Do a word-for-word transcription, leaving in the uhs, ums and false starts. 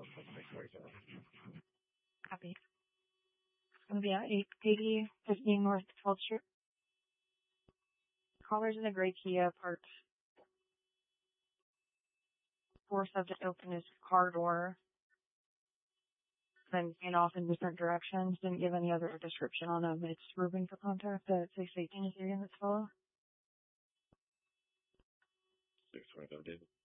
Copy. It's going to be at eight eighty, fifteen North twelfth Street. Callers in the gray Kia parked. Forced up to open his car door. Then ran off in different directions. Didn't give any other description on him. It's Ruben for contact at six eighteen is the units follow. six twenty-five, David.